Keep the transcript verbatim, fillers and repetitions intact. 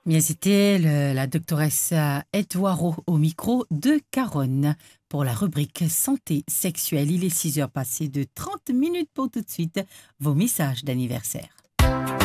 Bien, c'était le- la doctoresse Edouard au micro de Caronne pour la rubrique santé sexuelle. Il est six heures passées de trente minutes pour tout de suite vos messages d'anniversaire.